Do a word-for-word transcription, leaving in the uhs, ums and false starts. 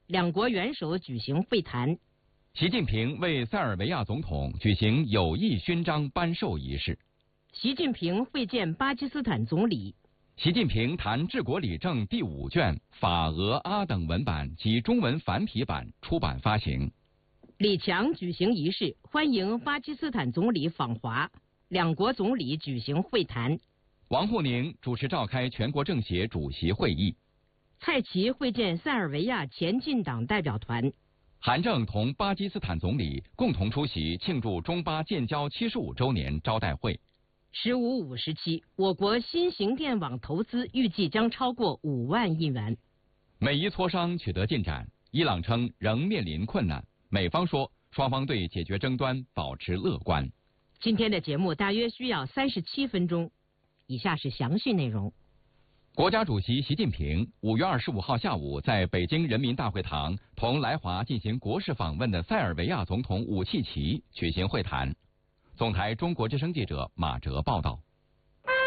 两国元首举行会谈。 习近平为塞尔维亚总统举行友谊勋章颁授仪式。 习近平会见巴基斯坦总理。 习近平谈治国理政第五卷法俄阿等文版及中文繁体版出版发行。 李强举行仪式，欢迎巴基斯坦总理访华，两国总理举行会谈。 王沪宁主持召开全国政协主席会议。 蔡奇会见塞尔维亚前进党代表团。 韩正同巴基斯坦总理共同出席庆祝中巴建交七十五周年招待会。 十五五时期，我国新型电网投资预计将超过五万亿元。 美伊磋商取得进展，伊朗称仍面临困难，美方说双方对解决争端保持乐观。 今天的节目大约需要三十七分钟，以下是详细内容。 国家主席习近平五月二十五号下午在北京人民大会堂同来华进行国事访问的塞尔维亚总统武契奇举行会谈。总台中国之声记者马哲报道。